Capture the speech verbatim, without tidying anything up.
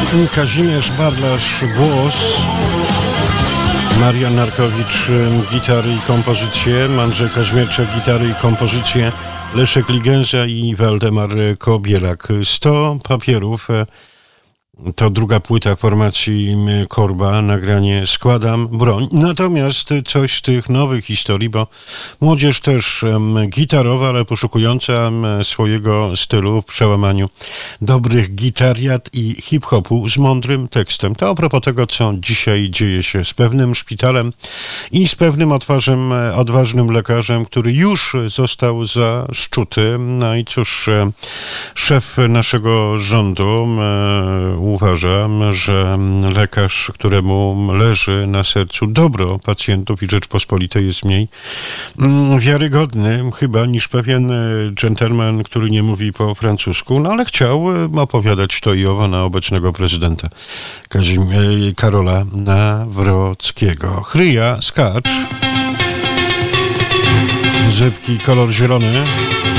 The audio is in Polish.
Kazimierz Barlasz głos, Marian Narkowicz gitary i kompozycje, Andrzej Kazimierczak gitary i kompozycje, Leszek Ligenza i Waldemar Kobielak. sto papierów to druga płyta formacji Korba, nagranie Składam broń. Natomiast coś z tych nowych historii, bo młodzież też gitarowa, ale poszukująca swojego stylu w przełamaniu dobrych gitariat i hip-hopu z mądrym tekstem. To a propos tego, co dzisiaj dzieje się z pewnym szpitalem i z pewnym odważnym, odważnym lekarzem, który już został zaszczuty. No i cóż, szef naszego rządu uważam, że lekarz, któremu leży na sercu dobro pacjentów i Rzeczpospolitej jest mniej wiarygodny chyba niż pewien dżentelmen, który nie mówi po francusku, no ale chciał opowiadać to i owo na obecnego prezydenta Kazim- Karola Nawrockiego. Chryja, skacz, zybki, kolor zielony.